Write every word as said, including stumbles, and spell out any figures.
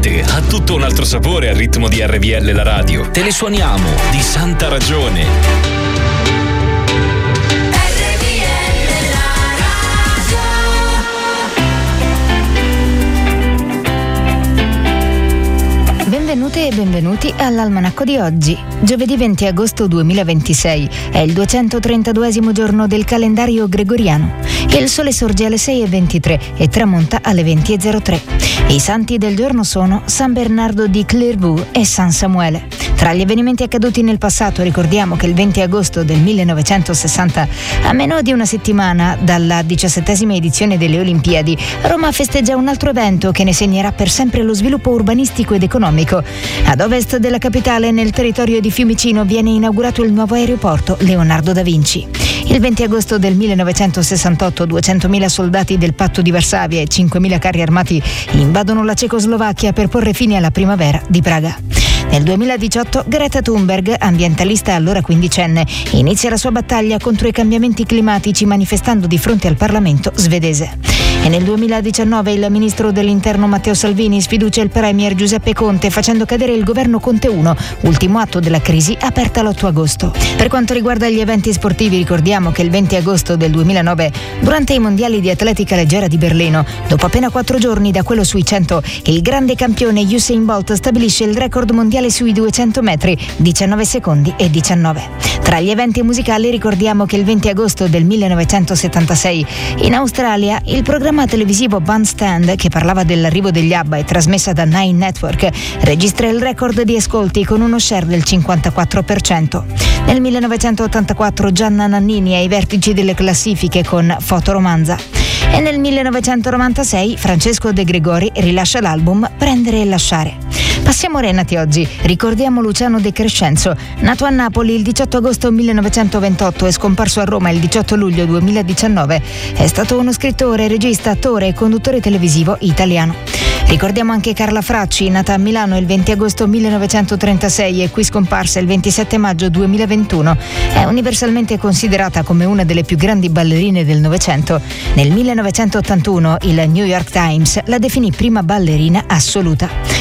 note ha tutto un altro sapore al ritmo di R V L la radio. Te le suoniamo di santa ragione. Benvenute e benvenuti all'Almanacco di oggi. Giovedì venti agosto duemilaventisei è il duecentotrentaduesimo giorno del calendario gregoriano. Il sole sorge alle sei e ventitré e tramonta alle venti e zero tre. I santi del giorno sono San Bernardo di Clairvaux e San Samuele. Tra gli avvenimenti accaduti nel passato ricordiamo che il venti agosto del millenovecentosessanta, a meno di una settimana dalla diciassettesima edizione delle Olimpiadi, Roma festeggia un altro evento che ne segnerà per sempre lo sviluppo urbanistico ed economico. Ad ovest della capitale, nel territorio di Fiumicino, viene inaugurato il nuovo aeroporto Leonardo da Vinci. Il venti agosto del millenovecentosessantotto duecentomila soldati del Patto di Varsavia e cinquemila carri armati invadono la Cecoslovacchia per porre fine alla primavera di Praga. Nel duemiladiciotto Greta Thunberg, ambientalista allora quindicenne, inizia la sua battaglia contro i cambiamenti climatici manifestando di fronte al Parlamento svedese. E nel duemiladiciannove il ministro dell'Interno Matteo Salvini sfiducia il premier Giuseppe Conte facendo cadere il governo Conte uno, ultimo atto della crisi aperta l'otto agosto. Per quanto riguarda gli eventi sportivi ricordiamo che il venti agosto del duemilanove, durante i mondiali di atletica leggera di Berlino, dopo appena quattro giorni da quello sui cento, il grande campione Usain Bolt stabilisce il record mondiale sui duecento metri, diciannove secondi e diciannove. Tra gli eventi musicali ricordiamo che il venti agosto del millenovecentosettantasei in Australia il programma televisivo Bandstand, che parlava dell'arrivo degli ABBA e trasmessa da Nine Network, registra il record di ascolti con uno share del cinquantaquattro per cento. Nel millenovecentottantaquattro Gianna Nannini è ai vertici delle classifiche con Fotoromanza. E nel millenovecentonovantasei Francesco De Gregori rilascia l'album Prendere e lasciare. Passiamo Renati oggi. Ricordiamo Luciano De Crescenzo, nato a Napoli il diciotto agosto millenovecentoventotto e scomparso a Roma il diciotto luglio duemiladiciannove. È stato uno scrittore, regista, attore e conduttore televisivo italiano. Ricordiamo anche Carla Fracci, nata a Milano il venti agosto millenovecentotrentasei e qui scomparsa il ventisette maggio duemilaventuno. È universalmente considerata come una delle più grandi ballerine del Novecento. Nel millenovecentottantuno il New York Times la definì prima ballerina assoluta.